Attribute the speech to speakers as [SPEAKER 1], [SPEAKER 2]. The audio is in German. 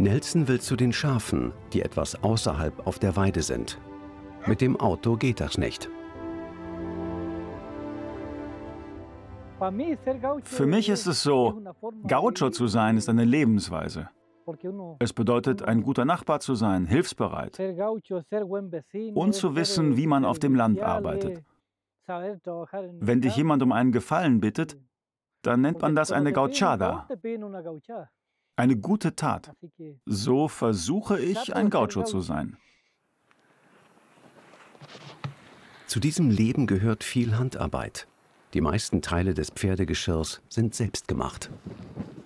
[SPEAKER 1] Nelson will zu den Schafen, die etwas außerhalb auf der Weide sind. Mit dem Auto geht das nicht.
[SPEAKER 2] Für mich ist es so, Gaucho zu sein ist eine Lebensweise. Es bedeutet, ein guter Nachbar zu sein, hilfsbereit und zu wissen, wie man auf dem Land arbeitet. Wenn dich jemand um einen Gefallen bittet, dann nennt man das eine Gauchada, eine gute Tat. So versuche ich, ein Gaucho zu sein.
[SPEAKER 1] Zu diesem Leben gehört viel Handarbeit. Die meisten Teile des Pferdegeschirrs sind selbst gemacht.